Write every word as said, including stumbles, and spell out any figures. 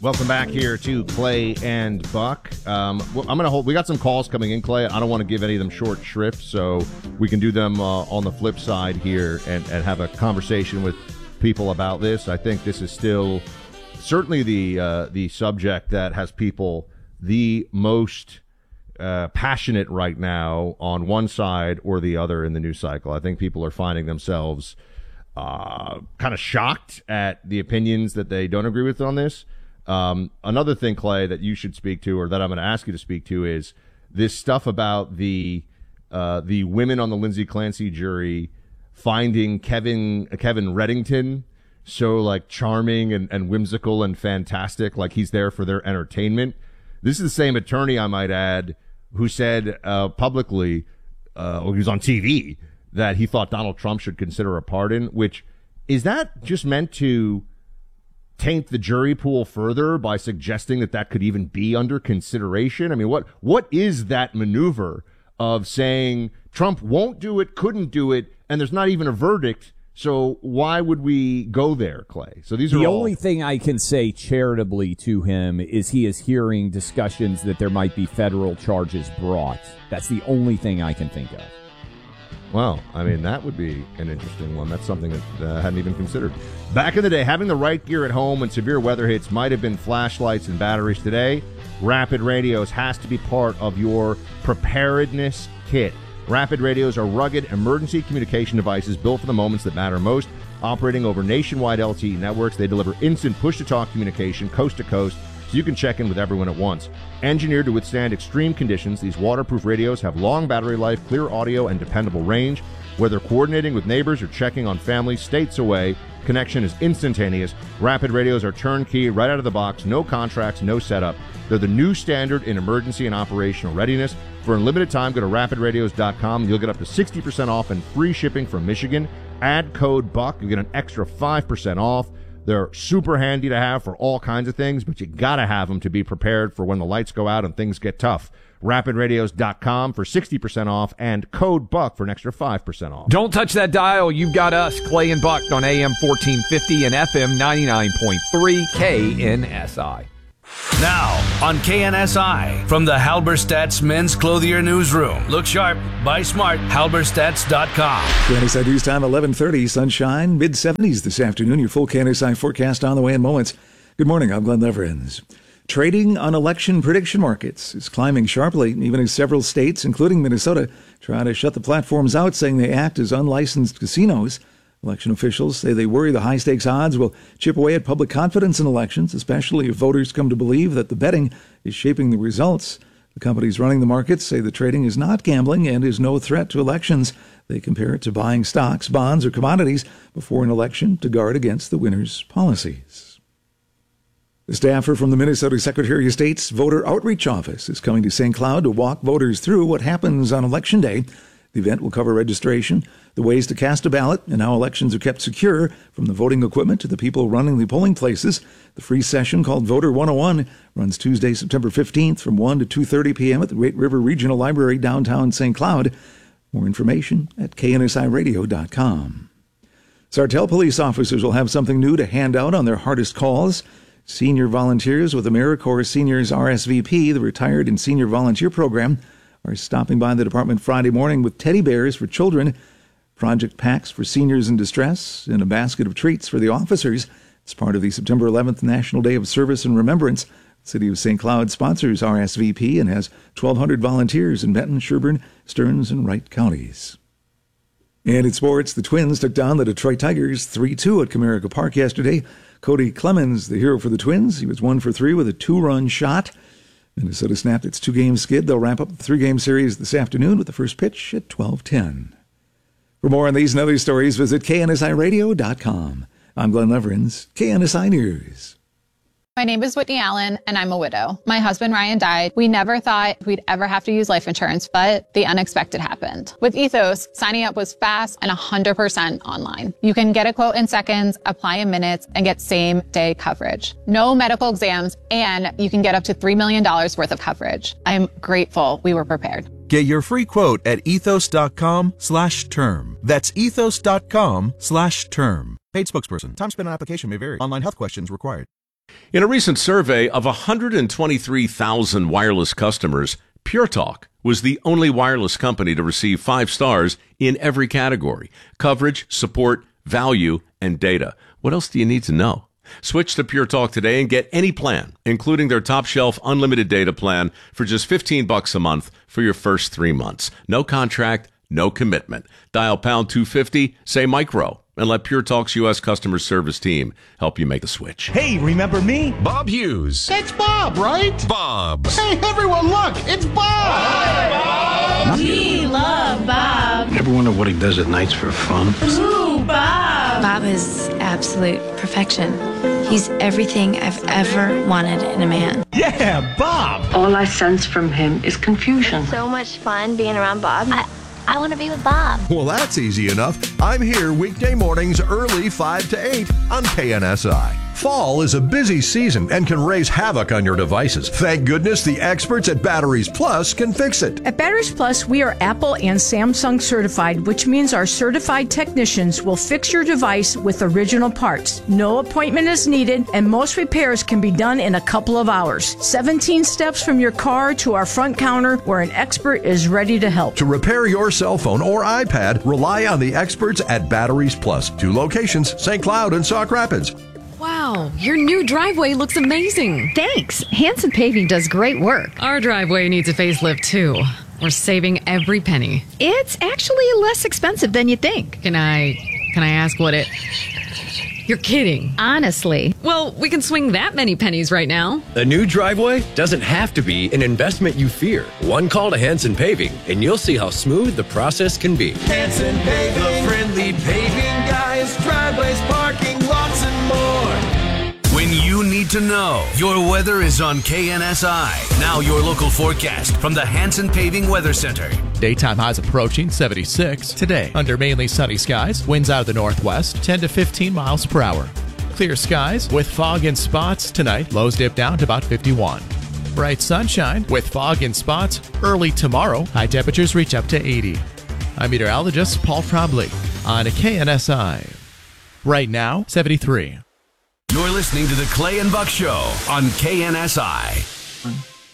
Welcome back here to Clay and Buck. Um, well, I'm going to hold. We got some calls coming in, Clay. I don't want to give any of them short shrift, so we can do them uh, on the flip side here and, and have a conversation with people about this. I think this is still certainly the uh, the subject that has people the most uh, passionate right now on one side or the other in the news cycle. I think people are finding themselves uh, kind of shocked at the opinions that they don't agree with on this. Um, another thing, Clay, that you should speak to, or that I'm going to ask you to speak to, is this stuff about the uh, the women on the Lindsay Clancy jury finding Kevin uh, Kevin Reddington so like charming and, and whimsical and fantastic, like he's there for their entertainment. This is the same attorney, I might add, who said uh, publicly, uh, or he was on T V, that he thought Donald Trump should consider a pardon. Which is that just meant to taint the jury pool further by suggesting that that could even be under consideration? I mean, what what is that maneuver of saying Trump won't do it, couldn't do it, and there's not even a verdict, so why would we go there, Clay? So these are the all... only thing I can say charitably to him is he is hearing discussions that there might be federal charges brought. That's the only thing I can think of. Well, I mean, that would be an interesting one. That's something that uh, hadn't even considered. Back in the day, having the right gear at home when severe weather hits might have been flashlights and batteries. Today, Rapid Radios has to be part of your preparedness kit. Rapid Radios are rugged emergency communication devices built for the moments that matter most. Operating over nationwide L T E networks, they deliver instant push-to-talk communication coast to coast, so you can check in with everyone at once. Engineered to withstand extreme conditions, these waterproof radios have long battery life, clear audio, and dependable range. Whether coordinating with neighbors or checking on family states away, connection is instantaneous. Rapid Radios are turnkey, right out of the box, no contracts, no setup. They're the new standard in emergency and operational readiness. For a limited time, go to rapid radios dot com. You'll get up to sixty percent off and free shipping from Michigan. Add code BUCK. You get an extra five percent off. They're super handy to have for all kinds of things, but you got to have them to be prepared for when the lights go out and things get tough. rapid radios dot com for sixty percent off and code BUCK for an extra five percent off. Don't touch that dial. You've got us, Clay and Buck, on A M fourteen fifty and F M ninety-nine point three K N S I. Now on K N S I from the Halberstadt's Men's Clothier Newsroom. Look sharp, buy smart, halberstadts dot com. K N S I News Time, eleven thirty, sunshine, mid seventies this afternoon. Your full K N S I forecast on the way in moments. Good morning, I'm Glenn Leverins. Trading on election prediction markets is climbing sharply, even as several states, including Minnesota, try to shut the platforms out, saying they act as unlicensed casinos. Election officials say they worry the high-stakes odds will chip away at public confidence in elections, especially if voters come to believe that the betting is shaping the results. The companies running the markets say the trading is not gambling and is no threat to elections. They compare it to buying stocks, bonds, or commodities before an election to guard against the winner's policies. The staffer from the Minnesota Secretary of State's Voter Outreach Office is coming to Saint Cloud to walk voters through what happens on Election Day. The event will cover registration, the ways to cast a ballot, and how elections are kept secure, from the voting equipment to the people running the polling places. The free session, called Voter one oh one, runs Tuesday, September fifteenth from one to two thirty p.m. at the Great River Regional Library, downtown Saint Cloud. More information at K N S I radio dot com. Sartell police officers will have something new to hand out on their hardest calls. Senior volunteers with AmeriCorps Seniors R S V P, the Retired and Senior Volunteer Program, are stopping by the department Friday morning with teddy bears for children, project packs for seniors in distress, and a basket of treats for the officers. It's part of the September eleventh National Day of Service and Remembrance. The City of Saint Cloud sponsors R S V P and has twelve hundred volunteers in Benton, Sherburne, Stearns, and Wright counties. And in sports, the Twins took down the Detroit Tigers three two at Comerica Park yesterday. Cody Clemens, the hero for the Twins, he was one for three with a two-run shot. Minnesota snapped its two-game skid. They'll wrap up the three-game series this afternoon with the first pitch at twelve ten. For more on these and other stories, visit K N S I radio dot com. I'm Glenn Leverins, K N S I News. My name is Whitney Allen, and I'm a widow. My husband, Ryan, died. We never thought we'd ever have to use life insurance, but the unexpected happened. With Ethos, signing up was fast and one hundred percent online. You can get a quote in seconds, apply in minutes, and get same-day coverage. No medical exams, and you can get up to three million dollars worth of coverage. I'm grateful we were prepared. Get your free quote at ethos dot com slash term. That's ethos dot com slash term. Paid spokesperson. Time spent on application may vary. Online health questions required. In a recent survey of one hundred twenty-three thousand wireless customers, Pure Talk was the only wireless company to receive five stars in every category: coverage, support, value, and data. What else do you need to know? Switch to Pure Talk today and get any plan, including their top shelf unlimited data plan, for just fifteen bucks a month for your first three months. No contract, no commitment. Dial pound two fifty, say micro, and let Pure Talk's U S customer service team help you make the switch. Hey, remember me? Bob Hughes. It's Bob, right? Bob. Hey, everyone, look, it's Bob. Hi, Bob. We love Bob. Ever wonder what he does at nights for fun? Ooh, Bob. Bob is absolute perfection. He's everything I've ever wanted in a man. Yeah, Bob. All I sense from him is confusion. So much fun being around Bob. I- I want to be with Bob. Well, that's easy enough. I'm here weekday mornings early five to eight on K N S I. Fall is a busy season and can raise havoc on your devices. Thank goodness the experts at Batteries Plus can fix it. At Batteries Plus, we are Apple and Samsung certified, which means our certified technicians will fix your device with original parts. No appointment is needed, and most repairs can be done in a couple of hours. seventeen steps from your car to our front counter where an expert is ready to help. To repair your cell phone or iPad, rely on the experts at Batteries Plus. Two locations, Saint Cloud and Sauk Rapids. Wow, your new driveway looks amazing. Thanks. Hanson Paving does great work. Our driveway needs a facelift, too. We're saving every penny. It's actually less expensive than you think. Can I, can I ask what it... You're kidding. Honestly. Well, we can swing that many pennies right now. A new driveway doesn't have to be an investment you fear. One call to Hanson Paving, and you'll see how smooth the process can be. Hanson Paving, the friendly paving guys, driveways, parking, lots and more. When you need to know, your weather is on K N S I. Now your local forecast from the Hanson Paving Weather Center. Daytime highs approaching seventy-six. Today, under mainly sunny skies, winds out of the northwest, ten to fifteen miles per hour. Clear skies with fog and spots tonight. Lows dip down to about fifty-one. Bright sunshine with fog and spots early tomorrow. High temperatures reach up to eighty. I'm meteorologist Paul Trombley on K N S I. Right now, seventy-three. You're listening to the Clay and Buck Show on K N S I.